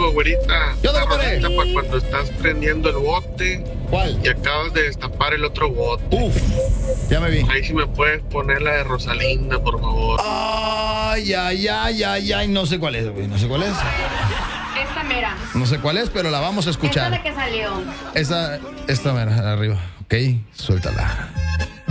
tengo, güerita. Yo tengo, Una compadre. rolita para cuando estás prendiendo el bote. ¿Cuál? Y acabas de destapar el otro bote. Uf, ya me vi. Ahí sí me puedes poner la de Rosalinda, por favor. Ay, ay, ay, ay, ay, no sé cuál es, güey, no sé cuál es. Esta mera. No sé cuál es, pero la vamos a Esta es escuchar. la que salió. Esta mera, arriba. Ok, suéltala.